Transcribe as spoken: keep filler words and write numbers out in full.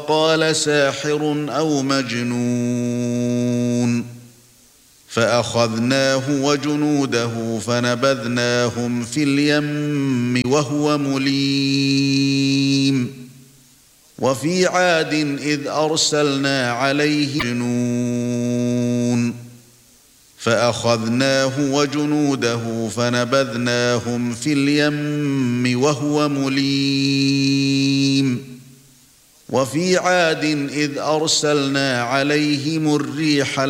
وقال ساحر أو مجنون فأخذناه وجنوده فنبذناهم في اليم وهو مليم وفي عاد إذ أرسلنا عليه جنون فأخذناه وجنوده فنبذناهم في اليم وهو مليم وفي عاد إذ أرسلنا عليهم الريح